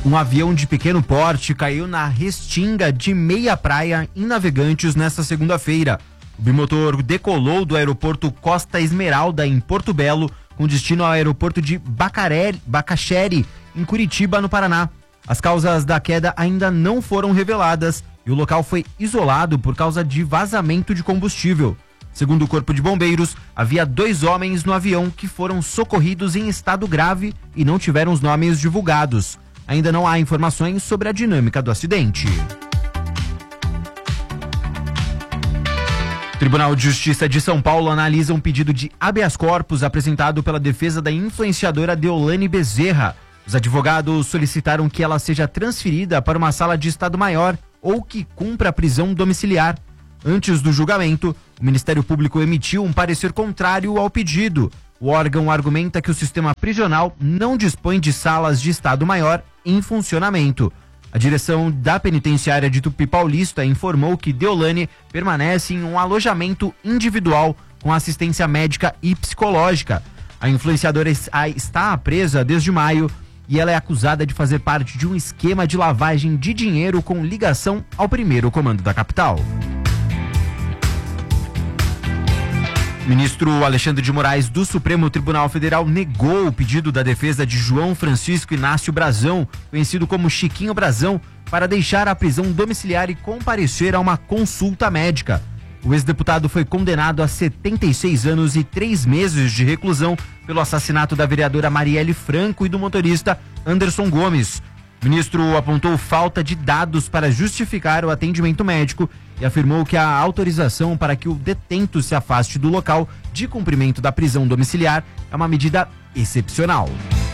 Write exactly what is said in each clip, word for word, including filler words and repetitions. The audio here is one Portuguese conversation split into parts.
Um avião de pequeno porte caiu na restinga de Meia Praia, em Navegantes, nesta segunda-feira. O bimotor decolou do aeroporto Costa Esmeralda, em Porto Belo, com destino ao aeroporto de Bacaré, Bacaxere, em Curitiba, no Paraná. As causas da queda ainda não foram reveladas e o local foi isolado por causa de vazamento de combustível. Segundo o Corpo de Bombeiros, havia dois homens no avião que foram socorridos em estado grave e não tiveram os nomes divulgados. Ainda não há informações sobre a dinâmica do acidente. O Tribunal de Justiça de São Paulo analisa um pedido de habeas corpus apresentado pela defesa da influenciadora Deolane Bezerra. Os advogados solicitaram que ela seja transferida para uma sala de Estado Maior ou que cumpra a prisão domiciliar. Antes do julgamento, o Ministério Público emitiu um parecer contrário ao pedido. O órgão argumenta que o sistema prisional não dispõe de salas de Estado Maior em funcionamento. A direção da penitenciária de Tupi Paulista informou que Deolane permanece em um alojamento individual com assistência médica e psicológica. A influenciadora está presa desde maio e ela é acusada de fazer parte de um esquema de lavagem de dinheiro com ligação ao primeiro comando da capital. O ministro Alexandre de Moraes do Supremo Tribunal Federal negou o pedido da defesa de João Francisco Inácio Brazão, conhecido como Chiquinho Brazão, para deixar a prisão domiciliar e comparecer a uma consulta médica. O ex-deputado foi condenado a setenta e seis anos e três meses de reclusão pelo assassinato da vereadora Marielle Franco e do motorista Anderson Gomes. O ministro apontou falta de dados para justificar o atendimento médico e afirmou que a autorização para que o detento se afaste do local de cumprimento da prisão domiciliar é uma medida excepcional.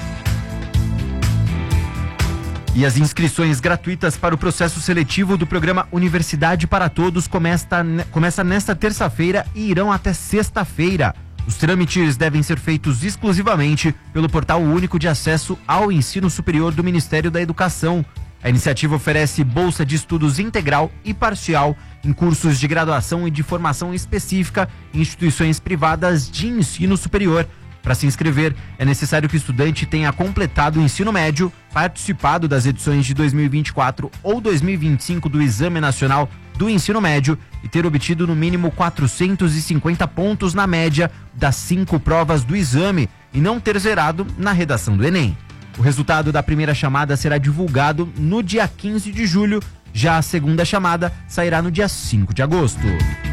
E as inscrições gratuitas para o processo seletivo do programa Universidade para Todos começa, começa nesta terça-feira e irão até sexta-feira. Os trâmites devem ser feitos exclusivamente pelo Portal Único de Acesso ao Ensino Superior do Ministério da Educação. A iniciativa oferece bolsa de estudos integral e parcial em cursos de graduação e de formação específica em instituições privadas de ensino superior. Para se inscrever, é necessário que o estudante tenha completado o ensino médio, participado das edições de dois mil e vinte e quatro ou dois mil e vinte e cinco do Exame Nacional do Ensino Médio e ter obtido no mínimo quatrocentos e cinquenta pontos na média das cinco provas do exame e não ter zerado na redação do Enem. O resultado da primeira chamada será divulgado no dia quinze de julho, já a segunda chamada sairá no dia cinco de agosto.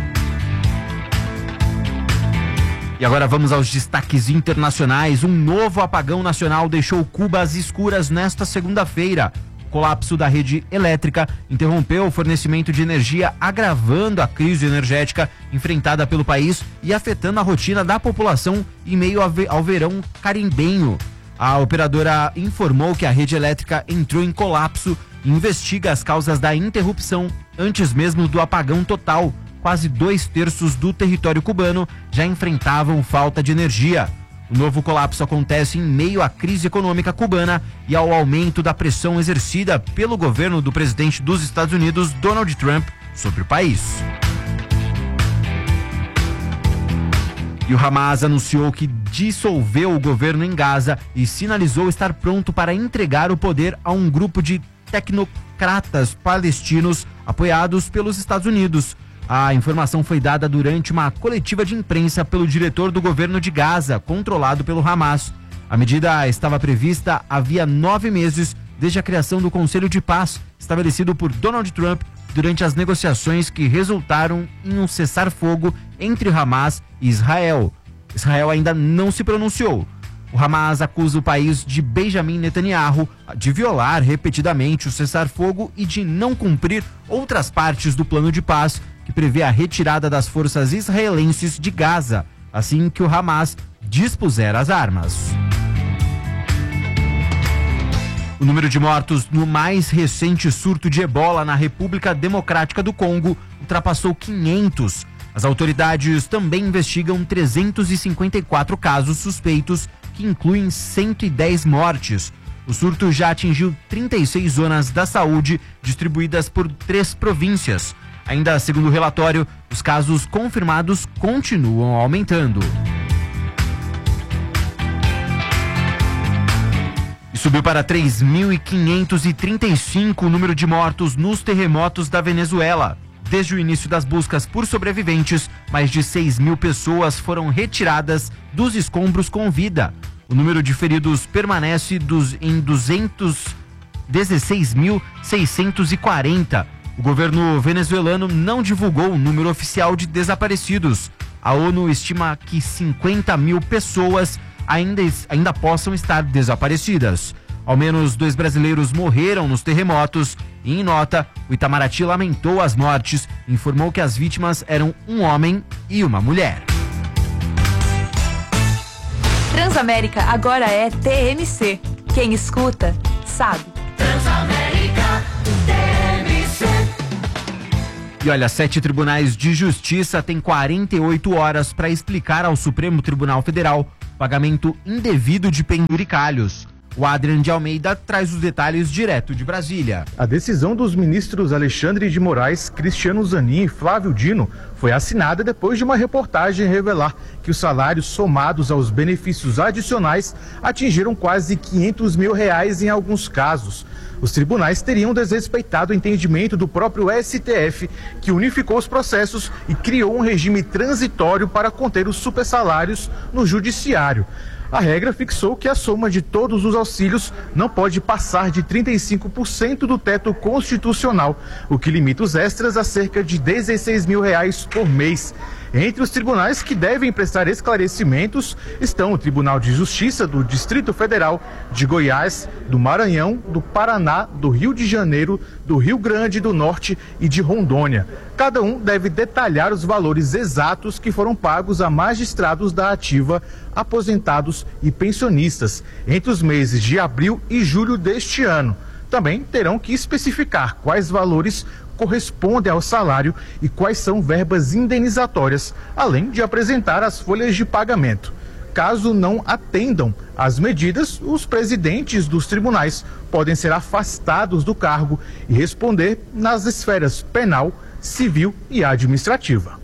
E agora vamos aos destaques internacionais. Um novo apagão nacional deixou Cuba às escuras nesta segunda-feira. O colapso da rede elétrica interrompeu o fornecimento de energia, agravando a crise energética enfrentada pelo país e afetando a rotina da população em meio ao verão carimbenho. A operadora informou que a rede elétrica entrou em colapso e investiga as causas da interrupção antes mesmo do apagão total. Quase dois terços do território cubano já enfrentavam falta de energia. O novo colapso acontece em meio à crise econômica cubana e ao aumento da pressão exercida pelo governo do presidente dos Estados Unidos, Donald Trump, sobre o país. E o Hamas anunciou que dissolveu o governo em Gaza e sinalizou estar pronto para entregar o poder a um grupo de tecnocratas palestinos apoiados pelos Estados Unidos. A informação foi dada durante uma coletiva de imprensa pelo diretor do governo de Gaza, controlado pelo Hamas. A medida estava prevista havia nove meses desde a criação do Conselho de Paz, estabelecido por Donald Trump durante as negociações que resultaram em um cessar-fogo entre Hamas e Israel. Israel ainda não se pronunciou. O Hamas acusa o país de Benjamin Netanyahu de violar repetidamente o cessar-fogo e de não cumprir outras partes do plano de paz que prevê a retirada das forças israelenses de Gaza, assim que o Hamas dispuser as armas. O número de mortos no mais recente surto de ebola na República Democrática do Congo ultrapassou quinhentos. As autoridades também investigam trezentos e cinquenta e quatro casos suspeitos, que incluem cento e dez mortes. O surto já atingiu trinta e seis zonas da saúde, distribuídas por três províncias. Ainda segundo o relatório, os casos confirmados continuam aumentando. E subiu para três mil quinhentos e trinta e cinco o número de mortos nos terremotos da Venezuela. Desde o início das buscas por sobreviventes, mais de seis mil pessoas foram retiradas dos escombros com vida. O número de feridos permanece dos, em duzentos e dezesseis mil seiscentos e quarenta. O governo venezuelano não divulgou o número oficial de desaparecidos. A ONU estima que cinquenta mil pessoas ainda, ainda possam estar desaparecidas. Ao menos dois brasileiros morreram nos terremotos e, em nota, o Itamaraty lamentou as mortes e informou que as vítimas eram um homem e uma mulher. Transamérica agora é T M C. Quem escuta, sabe. Transamérica, T M C. E olha, sete tribunais de justiça têm quarenta e oito horas para explicar ao Supremo Tribunal Federal o pagamento indevido de penduricalhos. O Adrian de Almeida traz os detalhes direto de Brasília. A decisão dos ministros Alexandre de Moraes, Cristiano Zanin e Flávio Dino foi assinada depois de uma reportagem revelar que os salários somados aos benefícios adicionais atingiram quase quinhentos mil reais em alguns casos. Os tribunais teriam desrespeitado o entendimento do próprio S T F, que unificou os processos e criou um regime transitório para conter os supersalários no judiciário. A regra fixou que a soma de todos os auxílios não pode passar de trinta e cinco por cento do teto constitucional, o que limita os extras a cerca de dezesseis mil reais por mês. Entre os tribunais que devem prestar esclarecimentos estão o Tribunal de Justiça do Distrito Federal, de Goiás, do Maranhão, do Paraná, do Rio de Janeiro, do Rio Grande do Norte e de Rondônia. Cada um deve detalhar os valores exatos que foram pagos a magistrados da ativa, aposentados e pensionistas entre os meses de abril e julho deste ano. Também terão que especificar quais valores correspondem ao salário e quais são verbas indenizatórias, além de apresentar as folhas de pagamento. Caso não atendam às medidas, os presidentes dos tribunais podem ser afastados do cargo e responder nas esferas penal, civil e administrativa.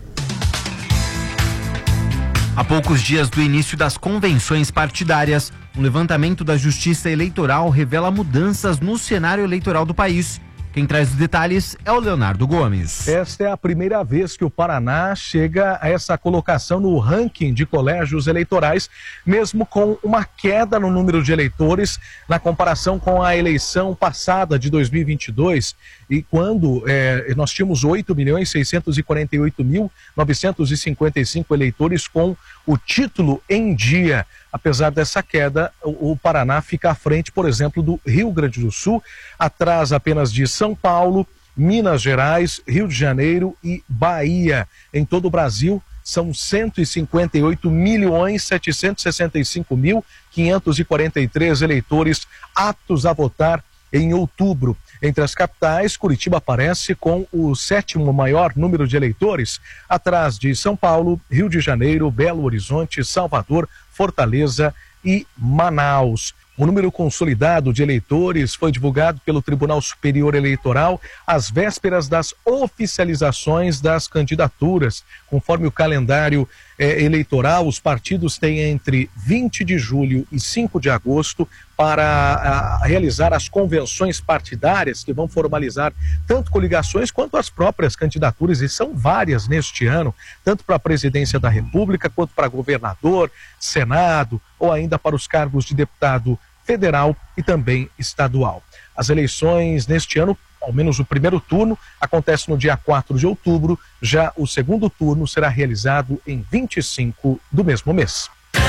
Há poucos dias do início das convenções partidárias, um levantamento da Justiça Eleitoral revela mudanças no cenário eleitoral do país. Quem traz os detalhes é o Leonardo Gomes. Esta é a primeira vez que o Paraná chega a essa colocação no ranking de colégios eleitorais, mesmo com uma queda no número de eleitores na comparação com a eleição passada de dois mil e vinte e dois, e quando é, nós tínhamos oito milhões seiscentos e quarenta e oito mil novecentos e cinquenta e cinco eleitores com o título em dia. Apesar dessa queda, o Paraná fica à frente, por exemplo, do Rio Grande do Sul, atrás apenas de São Paulo, Minas Gerais, Rio de Janeiro e Bahia. Em todo o Brasil, são cento e cinquenta e oito milhões setecentos e sessenta e cinco mil quinhentos e quarenta e três eleitores aptos a votar em outubro. Entre as capitais, Curitiba aparece com o sétimo maior número de eleitores, atrás de São Paulo, Rio de Janeiro, Belo Horizonte, Salvador, Fortaleza e Manaus. O número consolidado de eleitores foi divulgado pelo Tribunal Superior Eleitoral às vésperas das oficializações das candidaturas. Conforme o calendário eh, eleitoral, os partidos têm entre vinte de julho e cinco de agosto para a, realizar as convenções partidárias que vão formalizar tanto coligações quanto as próprias candidaturas, e são várias neste ano, tanto para a presidência da República quanto para governador, Senado ou ainda para os cargos de deputado federal e também estadual. As eleições neste ano, ao menos o primeiro turno, acontece no dia quatro de outubro, já o segundo turno será realizado em vinte e cinco do mesmo mês.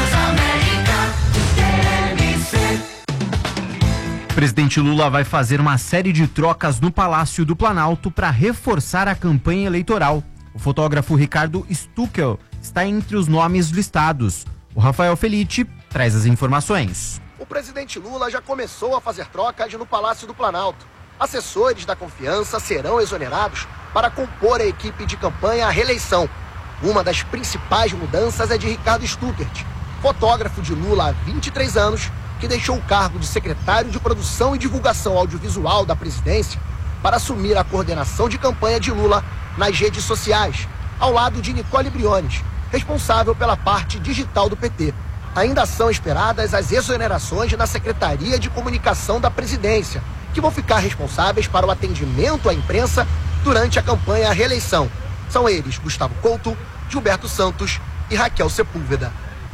O presidente Lula vai fazer uma série de trocas no Palácio do Planalto para reforçar a campanha eleitoral. O fotógrafo Ricardo Stuckel está entre os nomes listados. O Rafael Felice traz as informações. O presidente Lula já começou a fazer trocas no Palácio do Planalto. Assessores da confiança serão exonerados para compor a equipe de campanha à reeleição. Uma das principais mudanças é de Ricardo Stuckert, fotógrafo de Lula há vinte e três anos, que deixou o cargo de secretário de Produção e Divulgação Audiovisual da presidência para assumir a coordenação de campanha de Lula nas redes sociais, ao lado de Nicole Briones, responsável pela parte digital do P T. Ainda são esperadas as exonerações na Secretaria de Comunicação da Presidência, que vão ficar responsáveis para o atendimento à imprensa durante a campanha à reeleição. São eles Gustavo Couto, Gilberto Santos e Raquel Sepúlveda.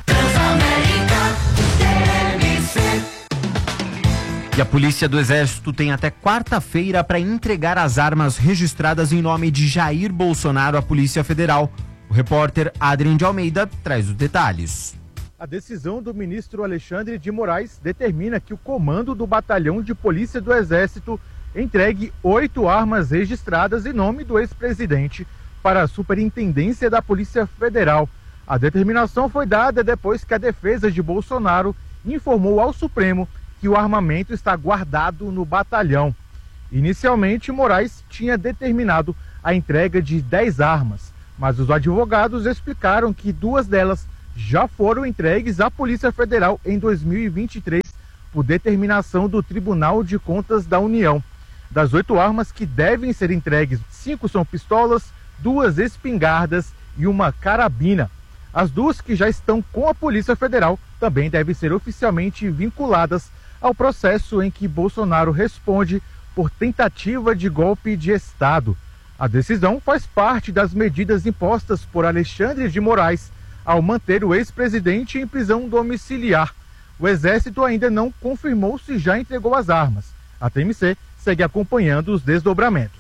E a Polícia do Exército tem até quarta-feira para entregar as armas registradas em nome de Jair Bolsonaro à Polícia Federal. O repórter Adrien de Almeida traz os detalhes. A decisão do ministro Alexandre de Moraes determina que o comando do Batalhão de Polícia do Exército entregue oito armas registradas em nome do ex-presidente para a Superintendência da Polícia Federal. A determinação foi dada depois que a defesa de Bolsonaro informou ao Supremo que o armamento está guardado no batalhão. Inicialmente, Moraes tinha determinado a entrega de dez armas, mas os advogados explicaram que duas delas já foram entregues à Polícia Federal em dois mil e vinte e três por determinação do Tribunal de Contas da União. Das oito armas que devem ser entregues, cinco são pistolas, duas espingardas e uma carabina. As duas que já estão com a Polícia Federal também devem ser oficialmente vinculadas ao processo em que Bolsonaro responde por tentativa de golpe de Estado. A decisão faz parte das medidas impostas por Alexandre de Moraes ao manter o ex-presidente em prisão domiciliar. O Exército ainda não confirmou se já entregou as armas. A T M C segue acompanhando os desdobramentos.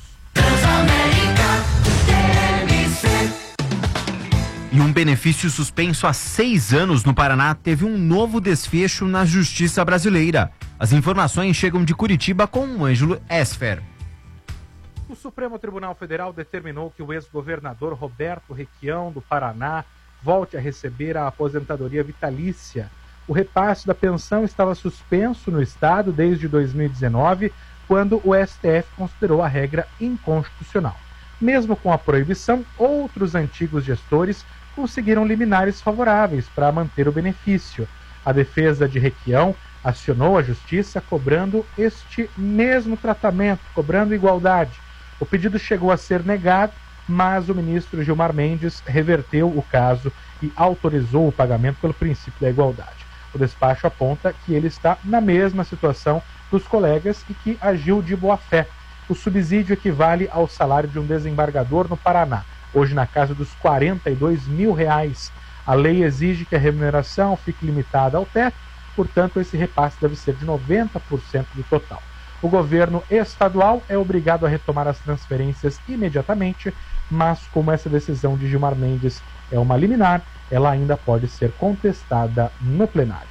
E um benefício suspenso há seis anos no Paraná teve um novo desfecho na Justiça Brasileira. As informações chegam de Curitiba com o Ângelo Esfer. O Supremo Tribunal Federal determinou que o ex-governador Roberto Requião, do Paraná, volte a receber a aposentadoria vitalícia. O repasse da pensão estava suspenso no estado desde dois mil e dezenove, quando o S T F considerou a regra inconstitucional. Mesmo com a proibição, outros antigos gestores conseguiram liminares favoráveis para manter o benefício. A defesa de Requião acionou a justiça cobrando este mesmo tratamento, cobrando igualdade. O pedido chegou a ser negado, mas o ministro Gilmar Mendes reverteu o caso e autorizou o pagamento pelo princípio da igualdade. O despacho aponta que ele está na mesma situação dos colegas e que agiu de boa-fé. O subsídio equivale ao salário de um desembargador no Paraná, hoje na casa dos quarenta e dois mil reais. A lei exige que a remuneração fique limitada ao teto, portanto esse repasse deve ser de noventa por cento do total. O governo estadual é obrigado a retomar as transferências imediatamente, mas como essa decisão de Gilmar Mendes é uma liminar, ela ainda pode ser contestada no plenário.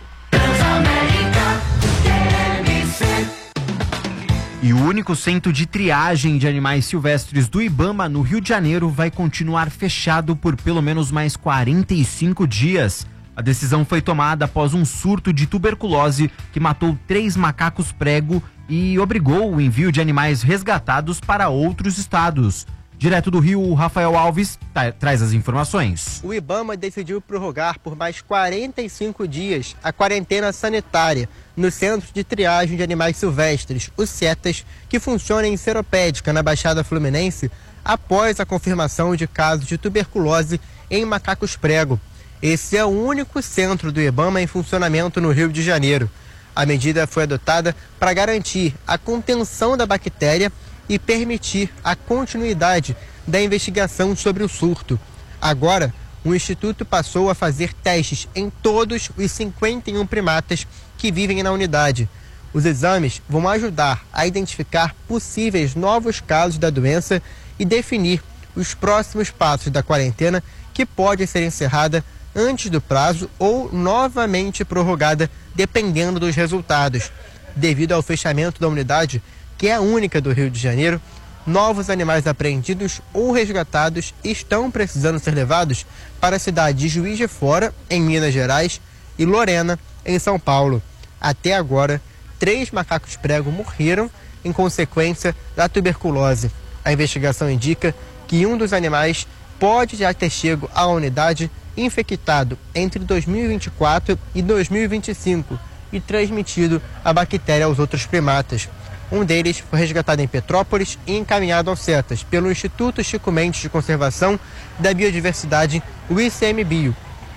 E o único centro de triagem de animais silvestres do Ibama, no Rio de Janeiro, vai continuar fechado por pelo menos mais quarenta e cinco dias. A decisão foi tomada após um surto de tuberculose que matou três macacos prego e obrigou o envio de animais resgatados para outros estados. Direto do Rio, o Rafael Alves tra- traz as informações. O Ibama decidiu prorrogar por mais quarenta e cinco dias a quarentena sanitária no Centro de Triagem de Animais Silvestres, o CETAS, que funciona em Seropédica, na Baixada Fluminense, após a confirmação de casos de tuberculose em macacos prego. Esse é o único centro do Ibama em funcionamento no Rio de Janeiro. A medida foi adotada para garantir a contenção da bactéria e permitir a continuidade da investigação sobre o surto. Agora, o Instituto passou a fazer testes em todos os cinquenta e um primatas que vivem na unidade. Os exames vão ajudar a identificar possíveis novos casos da doença e definir os próximos passos da quarentena, que pode ser encerrada antes do prazo ou novamente prorrogada, dependendo dos resultados. Devido ao fechamento da unidade, que é a única do Rio de Janeiro, novos animais apreendidos ou resgatados estão precisando ser levados para a cidade de Juiz de Fora, em Minas Gerais, e Lorena, em São Paulo. Até agora, três macacos prego morreram em consequência da tuberculose. A investigação indica que um dos animais pode já ter chegado à unidade infectado entre dois mil e vinte e quatro e dois mil e vinte e cinco e transmitido a bactéria aos outros primatas. Um deles foi resgatado em Petrópolis e encaminhado ao CETAS pelo Instituto Chico Mendes de Conservação da Biodiversidade, o I C M Bio.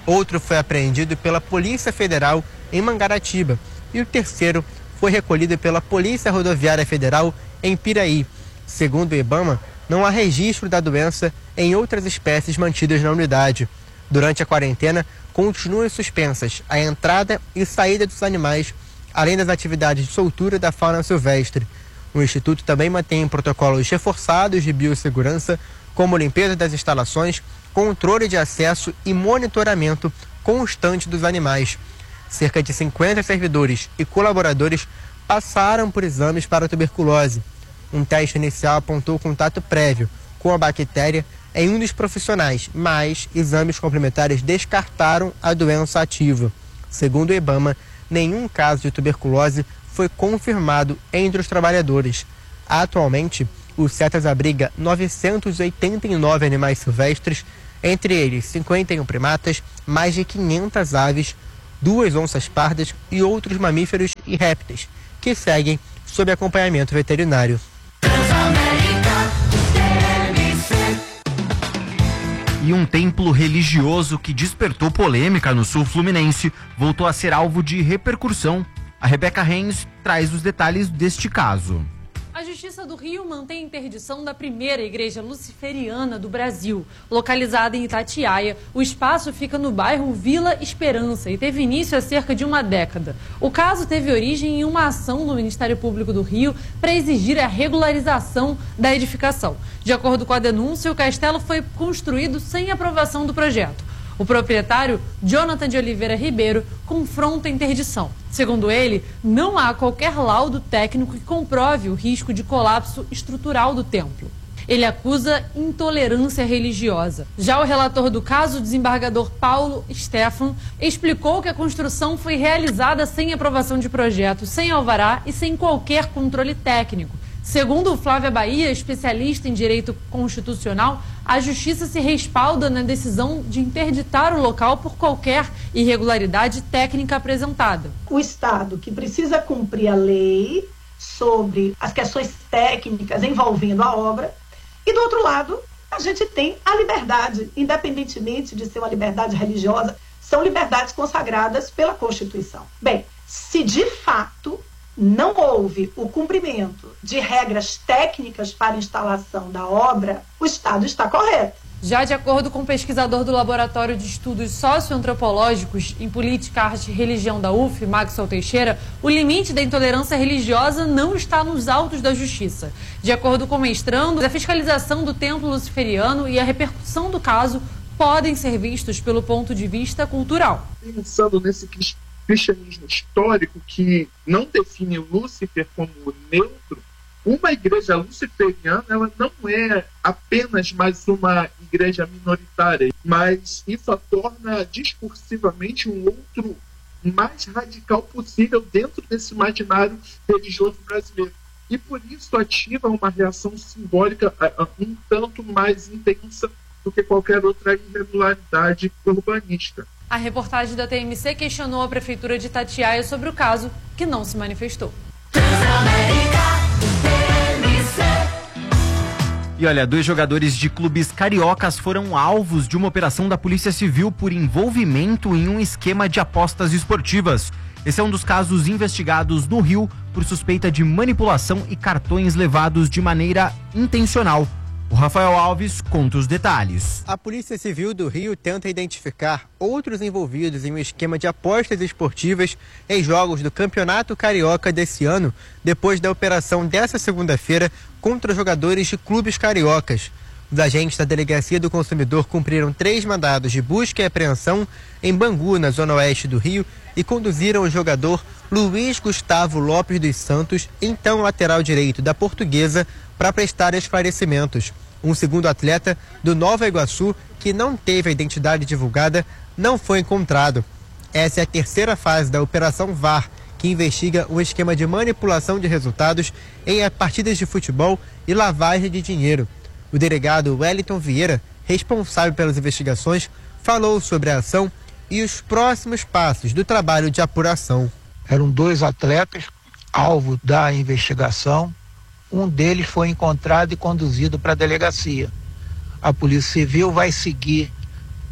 Outro foi apreendido pela Polícia Federal em Mangaratiba e o terceiro foi recolhido pela Polícia Rodoviária Federal em Piraí. Segundo o IBAMA, não há registro da doença em outras espécies mantidas na unidade. Durante a quarentena, continuam suspensas a entrada e saída dos animais, além das atividades de soltura da fauna silvestre. O Instituto também mantém protocolos reforçados de biossegurança, como limpeza das instalações, controle de acesso e monitoramento constante dos animais. Cerca de cinquenta servidores e colaboradores passaram por exames para a tuberculose. Um teste inicial apontou contato prévio com a bactéria em um dos profissionais, mas exames complementares descartaram a doença ativa. Segundo o IBAMA, nenhum caso de tuberculose foi confirmado entre os trabalhadores. Atualmente, o CETAS abriga novecentos e oitenta e nove animais silvestres, entre eles cinquenta e um primatas, mais de quinhentas aves, duas onças pardas e outros mamíferos e répteis, que seguem sob acompanhamento veterinário. E um templo religioso que despertou polêmica no sul fluminense voltou a ser alvo de repercussão. A Rebeca Reis traz os detalhes deste caso. A Justiça do Rio mantém a interdição da primeira igreja luciferiana do Brasil. Localizada em Itatiaia, o espaço fica no bairro Vila Esperança e teve início há cerca de uma década. O caso teve origem em uma ação do Ministério Público do Rio para exigir a regularização da edificação. De acordo com a denúncia, o castelo foi construído sem aprovação do projeto. O proprietário, Jonathan de Oliveira Ribeiro, confronta a interdição. Segundo ele, não há qualquer laudo técnico que comprove o risco de colapso estrutural do templo. Ele acusa intolerância religiosa. Já o relator do caso, o desembargador Paulo Stefan, explicou que a construção foi realizada sem aprovação de projeto, sem alvará e sem qualquer controle técnico. Segundo Flávia Bahia, especialista em direito constitucional, a Justiça se respalda na decisão de interditar o local por qualquer irregularidade técnica apresentada. O Estado, que precisa cumprir a lei sobre as questões técnicas envolvendo a obra, e do outro lado, a gente tem a liberdade, independentemente de ser uma liberdade religiosa, são liberdades consagradas pela Constituição. Bem, se de fato não houve o cumprimento de regras técnicas para a instalação da obra, o Estado está correto. Já de acordo com o pesquisador do Laboratório de Estudos Socioantropológicos em Política, Arte e Religião da U F, Maxwell Teixeira, o limite da intolerância religiosa não está nos autos da Justiça. De acordo com o mestrando, a fiscalização do templo luciferiano e a repercussão do caso podem ser vistos pelo ponto de vista cultural. Pensando nesse cristianismo histórico que não define o Lúcifer como neutro, uma igreja luciferiana ela não é apenas mais uma igreja minoritária, mas isso a torna discursivamente um outro mais radical possível dentro desse imaginário religioso brasileiro. E por isso ativa uma reação simbólica um tanto mais intensa do que qualquer outra irregularidade urbanística. A reportagem da T M C questionou a Prefeitura de Itatiaia sobre o caso, que não se manifestou. E olha, dois jogadores de clubes cariocas foram alvos de uma operação da Polícia Civil por envolvimento em um esquema de apostas esportivas. Esse é um dos casos investigados no Rio por suspeita de manipulação e cartões levados de maneira intencional. O Rafael Alves conta os detalhes. A Polícia Civil do Rio tenta identificar outros envolvidos em um esquema de apostas esportivas em jogos do Campeonato Carioca desse ano, depois da operação dessa segunda-feira contra jogadores de clubes cariocas. Os agentes da Delegacia do Consumidor cumpriram três mandados de busca e apreensão em Bangu, na zona oeste do Rio, e conduziram o jogador Luiz Gustavo Lopes dos Santos, então lateral direito da Portuguesa, para prestar esclarecimentos. Um segundo atleta do Nova Iguaçu, que não teve a identidade divulgada, não foi encontrado. Essa é a terceira fase da Operação V A R, que investiga um esquema de manipulação de resultados em partidas de futebol e lavagem de dinheiro. O delegado Wellington Vieira, responsável pelas investigações, falou sobre a ação e os próximos passos do trabalho de apuração. Eram dois atletas, alvo da investigação. Um deles foi encontrado e conduzido para a delegacia. A Polícia Civil vai seguir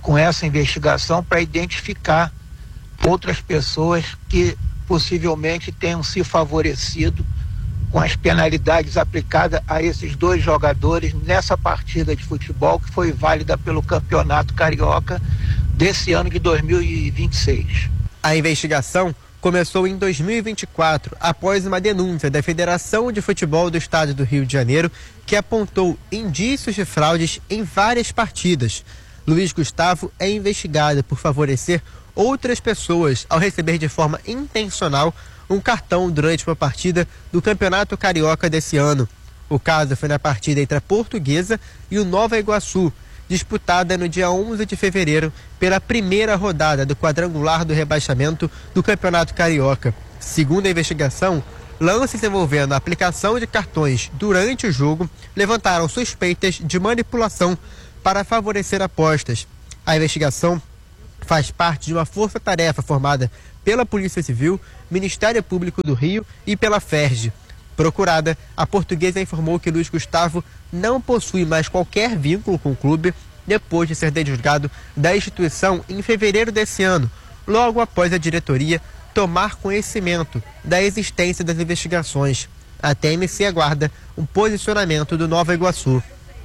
com essa investigação para identificar outras pessoas que possivelmente tenham se favorecido com as penalidades aplicadas a esses dois jogadores nessa partida de futebol que foi válida pelo Campeonato Carioca desse ano de dois mil e vinte e seis. A investigação começou em dois mil e vinte e quatro, após uma denúncia da Federação de Futebol do Estado do Rio de Janeiro, que apontou indícios de fraudes em várias partidas. Luiz Gustavo é investigado por favorecer outras pessoas ao receber de forma intencional um cartão durante uma partida do Campeonato Carioca desse ano. O caso foi na partida entre a Portuguesa e o Nova Iguaçu, disputada no dia onze de fevereiro pela primeira rodada do quadrangular do rebaixamento do Campeonato Carioca. Segundo a investigação, lances envolvendo a aplicação de cartões durante o jogo levantaram suspeitas de manipulação para favorecer apostas. A investigação faz parte de uma força-tarefa formada pela Polícia Civil, Ministério Público do Rio e pela F E R J. Procurada, a Portuguesa informou que Luiz Gustavo não possui mais qualquer vínculo com o clube depois de ser desligado da instituição em fevereiro desse ano, logo após a diretoria tomar conhecimento da existência das investigações. A T M C aguarda um posicionamento do Nova Iguaçu.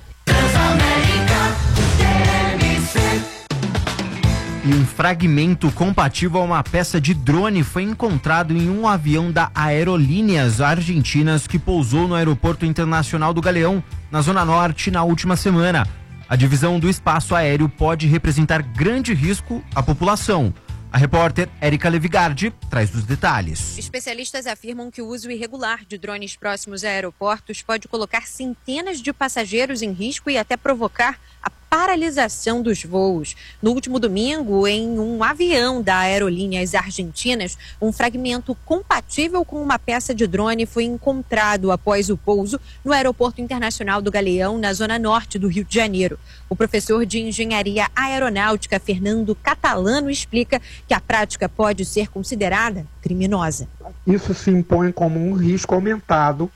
E um fragmento compatível a uma peça de drone foi encontrado em um avião da Aerolíneas Argentinas que pousou no Aeroporto Internacional do Galeão, na Zona Norte, na última semana. A divisão do espaço aéreo pode representar grande risco à população. A repórter Érica Levigardi traz os detalhes. Especialistas afirmam que o uso irregular de drones próximos a aeroportos pode colocar centenas de passageiros em risco e até provocar a paralisação dos voos. No último domingo, em um avião da Aerolíneas Argentinas, um fragmento compatível com uma peça de drone foi encontrado após o pouso no Aeroporto Internacional do Galeão, na zona norte do Rio de Janeiro. O professor de Engenharia Aeronáutica, Fernando Catalano, explica que a prática pode ser considerada criminosa. Isso se impõe como um risco aumentado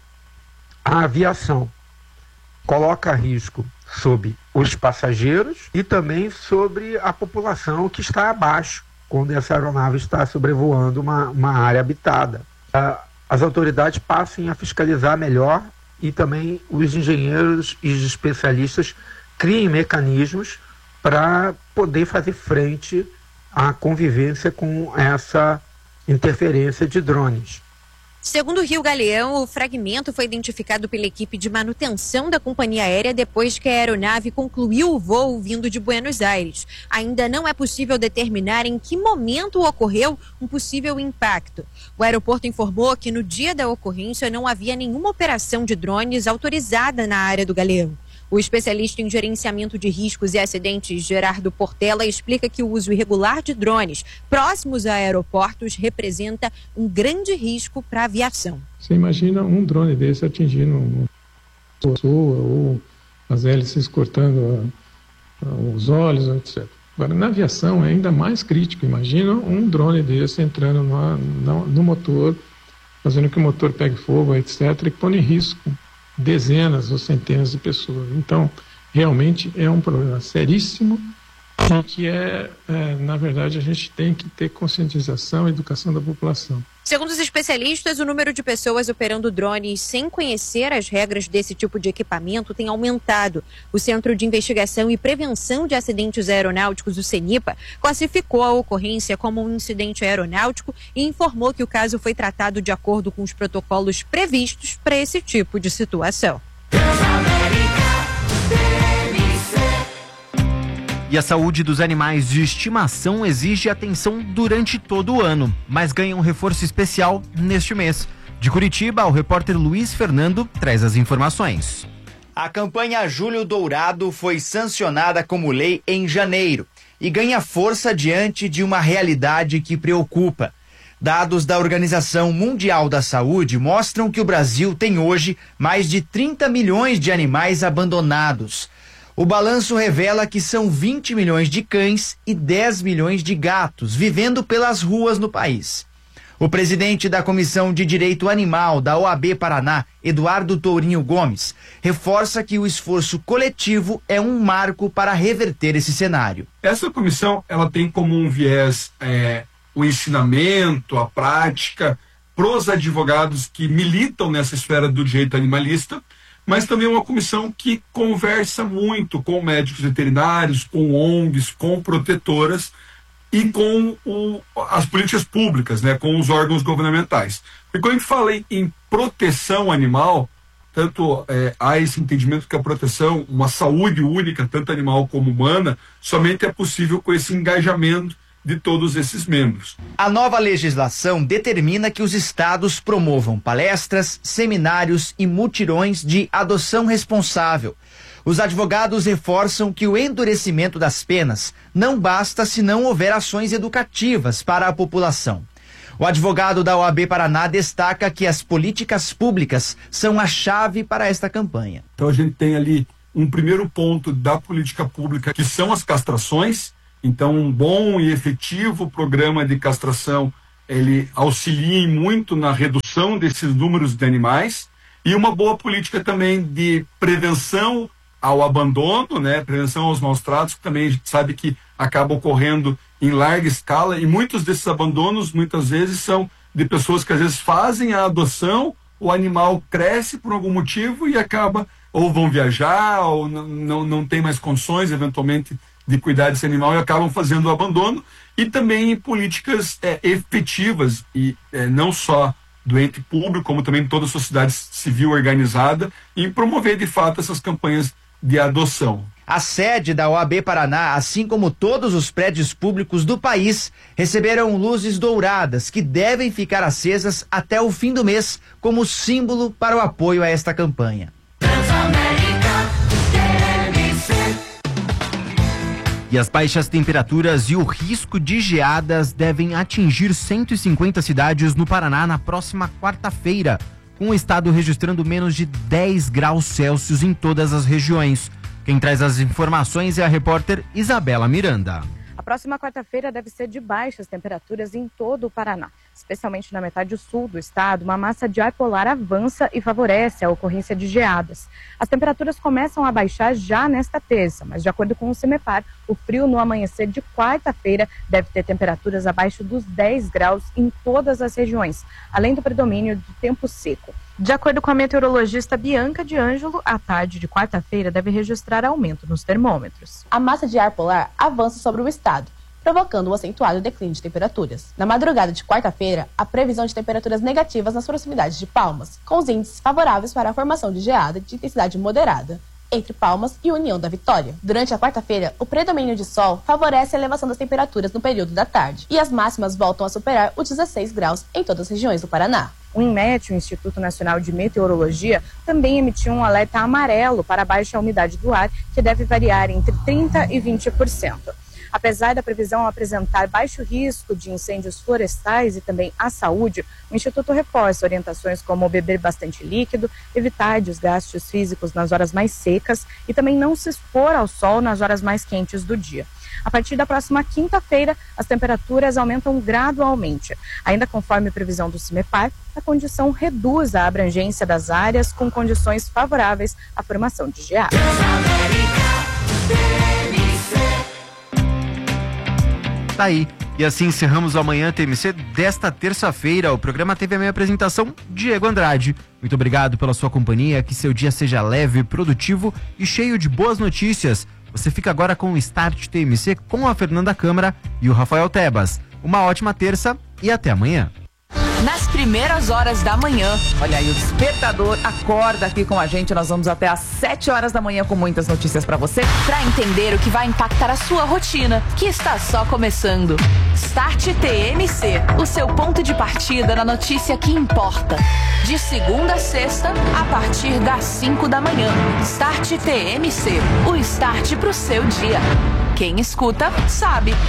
à aviação. Coloca risco sobre os passageiros e também sobre a população que está abaixo, quando essa aeronave está sobrevoando uma, uma área habitada. As autoridades passem a fiscalizar melhor e também os engenheiros e os especialistas criem mecanismos para poder fazer frente à convivência com essa interferência de drones. Segundo o Rio Galeão, o fragmento foi identificado pela equipe de manutenção da companhia aérea depois que a aeronave concluiu o voo vindo de Buenos Aires. Ainda não é possível determinar em que momento ocorreu um possível impacto. O aeroporto informou que no dia da ocorrência não havia nenhuma operação de drones autorizada na área do Galeão. O especialista em gerenciamento de riscos e acidentes, Gerardo Portela, explica que o uso irregular de drones próximos a aeroportos representa um grande risco para a aviação. Você imagina um drone desse atingindo uma pessoa ou as hélices cortando a, a, os olhos, etcétera. Agora, na aviação é ainda mais crítico. Imagina um drone desse entrando no, no, no motor, fazendo que o motor pegue fogo, etcétera, e põe em risco dezenas ou centenas de pessoas. Então, realmente é um problema seríssimo e que é, é, na verdade, a gente tem que ter conscientização e educação da população. Segundo os especialistas, o número de pessoas operando drones sem conhecer as regras desse tipo de equipamento tem aumentado. O Centro de Investigação e Prevenção de Acidentes Aeronáuticos, o CENIPA, classificou a ocorrência como um incidente aeronáutico e informou que o caso foi tratado de acordo com os protocolos previstos para esse tipo de situação. E a saúde dos animais de estimação exige atenção durante todo o ano, mas ganha um reforço especial neste mês. De Curitiba, o repórter Luiz Fernando traz as informações. A campanha Julho Dourado foi sancionada como lei em janeiro e ganha força diante de uma realidade que preocupa. Dados da Organização Mundial da Saúde mostram que o Brasil tem hoje mais de trinta milhões de animais abandonados. O balanço revela que são vinte milhões de cães e dez milhões de gatos vivendo pelas ruas no país. O presidente da Comissão de Direito Animal da O A B Paraná, Eduardo Tourinho Gomes, reforça que o esforço coletivo é um marco para reverter esse cenário. Essa comissão ela tem como um viés é, o ensinamento, a prática para os advogados que militam nessa esfera do direito animalista, mas também é uma comissão que conversa muito com médicos veterinários, com O N Gs, com protetoras, e com o, as políticas públicas, né, com os órgãos governamentais. Porque quando a gente fala em, em proteção animal, tanto é, há esse entendimento que a proteção, uma saúde única, tanto animal como humana, somente é possível com esse engajamento de todos esses membros. A nova legislação determina que os estados promovam palestras, seminários e mutirões de adoção responsável. Os advogados reforçam que o endurecimento das penas não basta se não houver ações educativas para a população. O advogado da O A B Paraná destaca que as políticas públicas são a chave para esta campanha. Então a gente tem ali um primeiro ponto da política pública, que são as castrações. Então um bom e efetivo programa de castração, ele auxilia muito na redução desses números de animais, e uma boa política também de prevenção ao abandono, né, prevenção aos maus tratos, que também a gente sabe que acaba ocorrendo em larga escala, e muitos desses abandonos, muitas vezes, são de pessoas que às vezes fazem a adoção, o animal cresce por algum motivo e acaba, ou vão viajar, ou não, não, não tem mais condições, eventualmente, de cuidar desse animal e acabam fazendo o abandono, e também políticas é, efetivas, e é, não só do ente público, como também toda a sociedade civil organizada, em promover, de fato, essas campanhas de adoção. A sede da O A B Paraná, assim como todos os prédios públicos do país, receberam luzes douradas que devem ficar acesas até o fim do mês, como símbolo para o apoio a esta campanha. E as baixas temperaturas e o risco de geadas devem atingir cento e cinquenta cidades no Paraná na próxima quarta-feira, com o estado registrando menos de dez graus Celsius em todas as regiões. Quem traz as informações é a repórter Isabela Miranda. A próxima quarta-feira deve ser de baixas temperaturas em todo o Paraná. Especialmente na metade sul do estado, uma massa de ar polar avança e favorece a ocorrência de geadas. As temperaturas começam a baixar já nesta terça, mas de acordo com o CIMEPAR, o frio no amanhecer de quarta-feira deve ter temperaturas abaixo dos dez graus em todas as regiões, além do predomínio do tempo seco. De acordo com a meteorologista Bianca de Ângelo, a tarde de quarta-feira deve registrar aumento nos termômetros. A massa de ar polar avança sobre o estado, provocando um acentuado declínio de temperaturas. Na madrugada de quarta-feira, a previsão de temperaturas negativas nas proximidades de Palmas, com os índices favoráveis para a formação de geada de intensidade moderada entre Palmas e União da Vitória. Durante a quarta-feira, o predomínio de sol favorece a elevação das temperaturas no período da tarde, e as máximas voltam a superar os dezesseis graus em todas as regiões do Paraná. O INMET, o Instituto Nacional de Meteorologia, também emitiu um alerta amarelo para a baixa umidade do ar, que deve variar entre trinta por cento e vinte por cento. Apesar da previsão apresentar baixo risco de incêndios florestais e também à saúde, o Instituto reforça orientações como beber bastante líquido, evitar desgastes físicos nas horas mais secas e também não se expor ao sol nas horas mais quentes do dia. A partir da próxima quinta-feira, as temperaturas aumentam gradualmente. Ainda conforme previsão do CIMEPAR, a condição reduz a abrangência das áreas com condições favoráveis à formação de geada. Tá aí. E assim encerramos o Amanhã T M C desta terça-feira. O programa teve a minha apresentação, Diego Andrade. Muito obrigado pela sua companhia, que seu dia seja leve, produtivo e cheio de boas notícias. Você fica agora com o Start T M C com a Fernanda Câmara e o Rafael Tebas. Uma ótima terça e até amanhã. Nas primeiras horas da manhã, olha aí, o despertador acorda aqui com a gente. Nós vamos até às sete horas da manhã com muitas notícias pra você, pra entender o que vai impactar a sua rotina, que está só começando. Start T M C, o seu ponto de partida na notícia que importa. De segunda a sexta, a partir das cinco da manhã. Start T M C, o start pro seu dia. Quem escuta, sabe.